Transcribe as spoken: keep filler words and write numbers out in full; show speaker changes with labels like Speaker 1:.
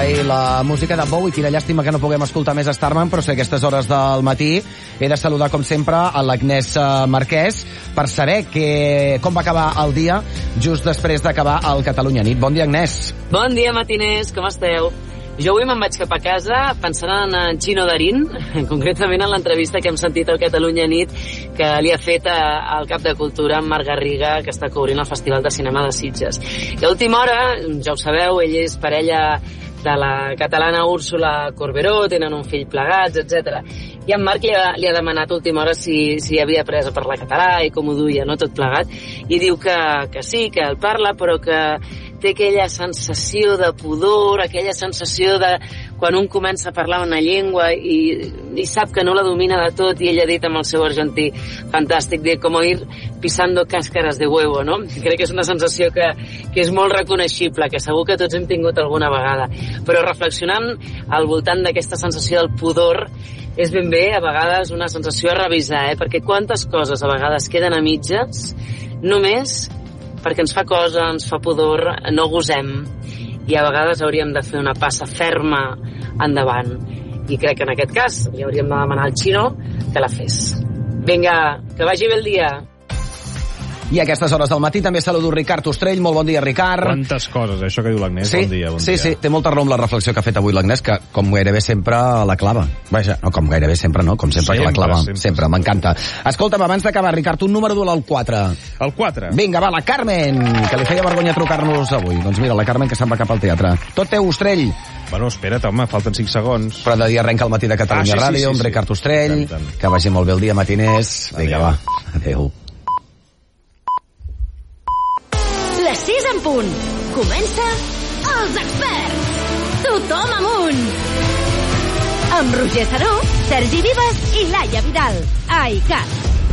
Speaker 1: Ai, la música de Bowie, quina llàstima que no puguem escoltar més Starman, però sé que a aquestes hores del matí he de saludar, com sempre, a l'Agnès Marquès per saber que, com va acabar el dia just després d'acabar el Catalunya Nit. Bon dia, Agnès.
Speaker 2: Bon dia, matiners, com esteu? Jo avui me'n vaig cap a casa pensant en Chino Darín, concretament en l'entrevista que hem sentit al Catalunya Nit que li ha fet al cap de Cultura, en Marc Garriga, que està cobrint el Festival de Cinema de Sitges. I a última hora, ja ho sabeu, ell és parella de la catalana Úrsula Corberó, tenen un fill plegats, etcètera. I en Marc li ha, li ha demanat a última hora si, si havia après a parlar català i com ho duia, no, tot plegat, i diu que, que sí, que el parla, però que té aquella sensació de pudor, aquella sensació de quan un comença a parlar una llengua i, i sap que no la domina de tot, i ell ha dit amb el seu argentí fantàstic, de com ir pisando cáscaras de huevo, no? Crec que és una sensació que, que és molt reconeixible, que segur que tots hem tingut alguna vegada. Però reflexionant al voltant d'aquesta sensació del pudor, és ben bé, a vegades, una sensació a revisar, eh? Perquè quantes coses a vegades queden a mitges, només perquè ens fa cosa, ens fa pudor, no gosem, i a vegades hauríem de fer una passa ferma endavant. I crec que en aquest cas li hauríem de demanar al Chino que la fes. Vinga, que vagi bé el dia.
Speaker 1: I a aquestes hores del matí també saludo Ricard Ostrell. Molt bon dia, Ricard.
Speaker 3: Quantes coses, això que diu l'Agnès.
Speaker 1: Sí,
Speaker 3: bon dia, bon
Speaker 1: sí,
Speaker 3: dia.
Speaker 1: Sí, té molta raó amb la reflexió que ha fet avui l'Agnès, que com gairebé sempre la clava. Vaja, no, com gairebé sempre no, com sempre, sempre que la clava. Sempre, sempre m'encanta. Escolta'm, abans d'acabar, Ricard, un número d'un al quatre.
Speaker 3: El quatre.
Speaker 1: Vinga, va, la Carmen, que li feia vergonya trucar-nos avui. Doncs mira, la Carmen que se'n va cap al teatre. Tot teu, Ostrell.
Speaker 3: Bueno, espera't, home, falten cinc segons.
Speaker 1: Però de dia arrenca el matí de Catalunya
Speaker 3: ah, sí,
Speaker 1: Ràdio,
Speaker 3: sí, sí,
Speaker 1: amb
Speaker 3: sí.
Speaker 1: Ricard Ostrell.
Speaker 3: Tant, tant.
Speaker 1: Que vagi molt bé el dia, matiners. Vinga, va. Adéu.
Speaker 4: Les sis en punt. Comença Els Experts. Tothom amunt. Amb Roger Saró, Sergi Vives i Laia Vidal. A ICAT.